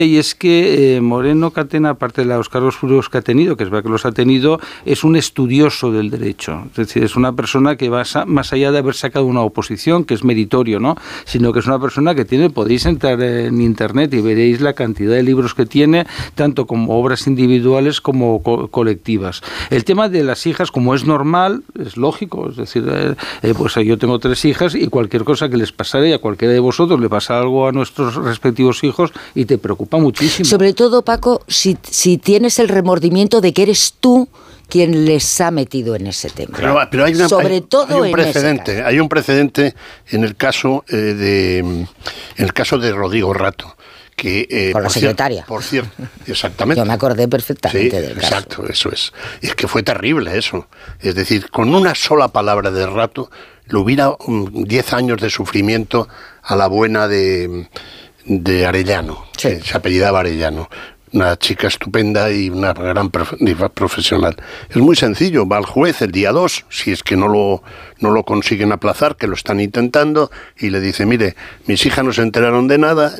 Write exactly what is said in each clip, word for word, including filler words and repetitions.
Y es que eh, Moreno Catena, aparte de los cargos públicos que ha tenido, que es verdad que los ha tenido, es un estudioso del derecho. Es decir, es una persona que va más allá de haber sacado una oposición, que es meritorio, ¿no? Sino que es una persona que tiene, podéis entrar en internet y veréis la cantidad de libros que tiene, tanto como obras individuales como co- colectivas. El tema de las hijas, como es normal, es lógico, es decir, eh, eh, pues yo tengo tres hijas y cualquier cosa que les pasara y a cualquiera de vosotros le pasa algo a nuestros respectivos hijos y te preocupa muchísimo. Sobre todo, Paco, si, si tienes el remordimiento de que eres tú quien les ha metido en ese tema. Pero, pero hay, una, Sobre hay, todo hay un en precedente, ese caso. hay un precedente en el caso eh, de en el caso de Rodrigo Rato. Que, eh, Con la por secretaria. Cier- por cierto, exactamente. Yo me acordé perfectamente Sí, del caso. exacto, eso es. Es que fue terrible eso. Es decir, con una sola palabra de Rato, le hubiera diez años de sufrimiento a la buena de, de Arellano, Sí. que se apellidaba Arellano. Una chica estupenda y una gran prof- profesional. Es muy sencillo, va al juez el día dos, si es que no lo, no lo consiguen aplazar, que lo están intentando, y le dice, mire, mis hijas no se enteraron de nada,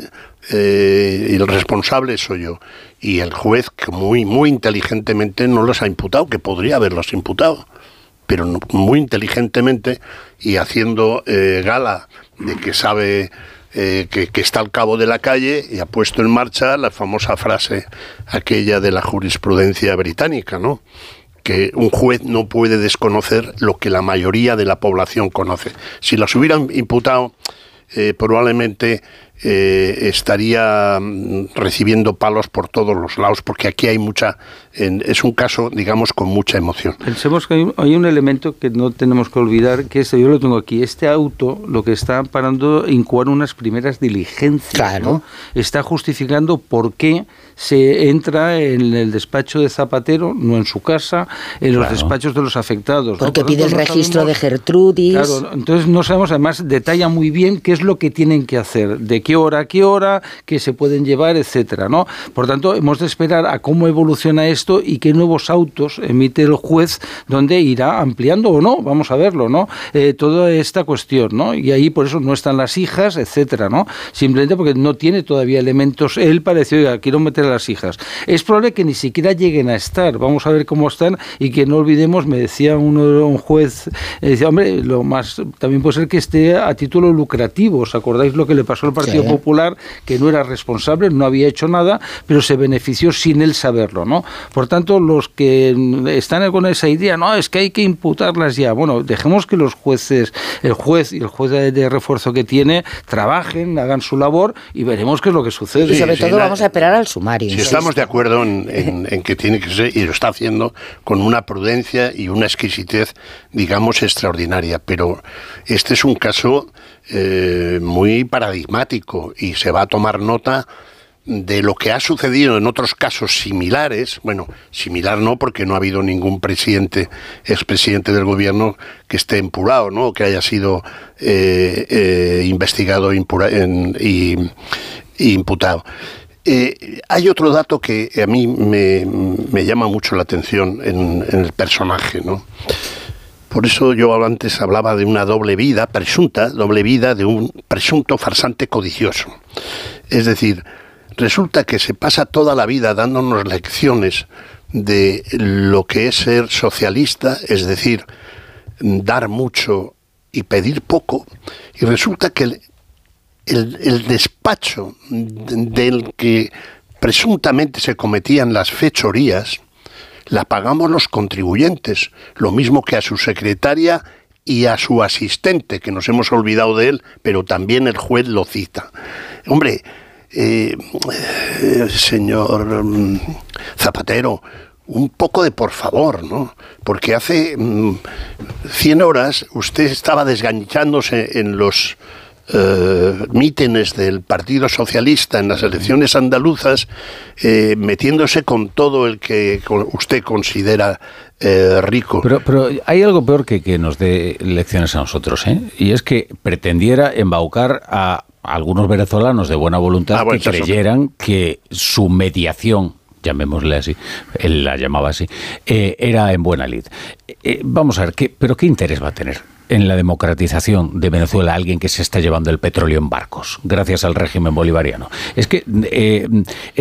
eh, y el responsable soy yo. Y el juez, que muy, muy inteligentemente no los ha imputado, que podría haberlos imputado, pero no, muy inteligentemente y haciendo eh, gala de que sabe... Eh, que, que está al cabo de la calle y ha puesto en marcha la famosa frase aquella de la jurisprudencia británica, ¿no? Que un juez no puede desconocer lo que la mayoría de la población conoce. Si los hubieran imputado, eh, probablemente eh, estaría recibiendo palos por todos los lados, porque aquí hay mucha... En, es un caso, digamos, con mucha emoción. Pensemos que hay un, hay un elemento que no tenemos que olvidar, que es, yo lo tengo aquí, este auto lo que está parando incoar unas primeras diligencias, Claro. ¿no? Está justificando por qué se entra en el despacho de Zapatero, no en su casa, en los Claro. despachos de los afectados. Porque ¿no? Por pide el tanto, no registro sabemos- de Gertrudis. Claro, entonces no sabemos, además detalla muy bien qué es lo que tienen que hacer, de qué hora a qué hora, qué se pueden llevar, etcétera, ¿no? Por tanto, hemos de esperar a cómo evoluciona esto y qué nuevos autos emite el juez, donde irá ampliando o no, vamos a verlo, ¿no? Eh, toda esta cuestión, ¿no? Y ahí por eso no están las hijas, etcétera, ¿no? Simplemente porque no tiene todavía elementos él para decir, oiga, quiero meter a las hijas. Es probable que ni siquiera lleguen a estar, vamos a ver cómo están y que no olvidemos, me decía uno, un juez, eh, decía, hombre, lo más, también puede ser que esté a título lucrativo, ¿os acordáis lo que le pasó al Partido Sí. Popular? Que no era responsable, no había hecho nada, pero se benefició sin él saberlo, ¿no? Por tanto, los que están con esa idea, no, es que hay que imputarlas ya. Bueno, dejemos que los jueces, el juez y el juez de, de refuerzo que tiene, trabajen, hagan su labor y veremos qué es lo que sucede. Y sobre Sí, todo sí, vamos la- a esperar al sumario. Si insisto. estamos de acuerdo en, en- en que tiene que ser, y lo está haciendo con una prudencia y una exquisitez, digamos, extraordinaria, pero este es un caso eh, muy paradigmático y se va a tomar nota de lo que ha sucedido en otros casos similares. Bueno, similar no, porque no ha habido ningún presidente, expresidente del gobierno que esté empurado, ¿no? Que haya sido eh, eh, investigado impura, en, y, y imputado. Eh, hay otro dato que a mí me, me llama mucho la atención en, en el personaje, ¿no? Por eso yo antes hablaba de una doble vida, presunta doble vida de un presunto farsante codicioso. Es decir, resulta que se pasa toda la vida dándonos lecciones de lo que es ser socialista, es decir, dar mucho y pedir poco, y resulta que el, el, el despacho del que presuntamente se cometían las fechorías la pagamos los contribuyentes, lo mismo que a su secretaria y a su asistente, que nos hemos olvidado de él, pero también el juez lo cita. Hombre, eh, eh, señor mm, Zapatero, un poco de por favor, ¿no? Porque hace mm, cien horas usted estaba desganchándose en los eh, mítines del Partido Socialista en las elecciones andaluzas, eh, metiéndose con todo el que usted considera eh, rico. Pero, pero hay algo peor que que nos dé lecciones a nosotros, ¿eh? Y es que pretendiera embaucar a algunos venezolanos de buena voluntad Ah, bueno, que eso. creyeran que su mediación llamémosle así, él la llamaba así, eh, era en buena lid. Eh, vamos a ver, ¿qué, ¿pero qué interés va a tener en la democratización de Venezuela alguien que se está llevando el petróleo en barcos, gracias al régimen bolivariano? Es que... Eh,